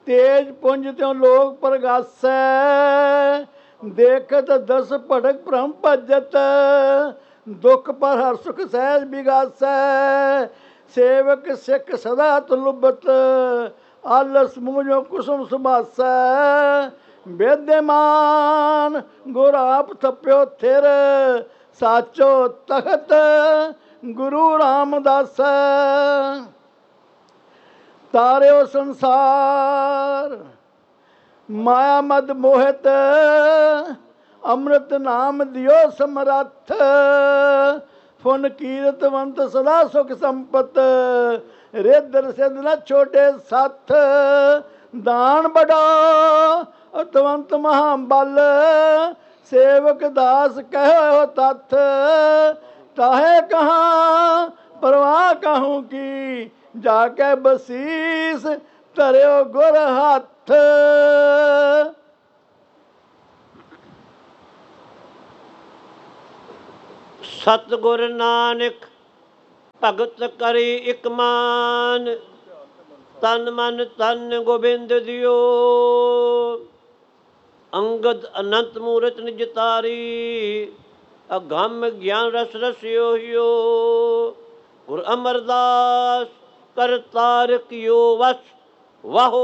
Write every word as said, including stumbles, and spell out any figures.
तेज पुंज त्यों लोक प्रगासै, देखत दस भड़क भ्रम भजत, दुख पर हर सुख सहज बिगासै, सेवक सिख सदा तुलुबत, आलस मूंझो कुसुम सुबासै, विद्यमान गुर आप थप्यो थिर, साचो तखत गुरु रामदास। तारियो संसार माया मद मोहित, अमृत नाम दियो समरथ, फुन कीरतवंत सदा सुख संपत, रिद्र सिद्ध न छोटे सथ, दान बड़ा अतवंत महाबल, सेवक दास कहो तथ, ताहे कहाँ परवाह कहूँ की, जाके बसीस धरियो गुर हथ। सतगुर नानक भगत करी इक मान, तन मन धन गोबिंद दियो, अंगद अनंत मूरत निज तारी, अगम ज्ञान रस रसियो हियो, गुर अमरदास कर तारक यो वस, वाहो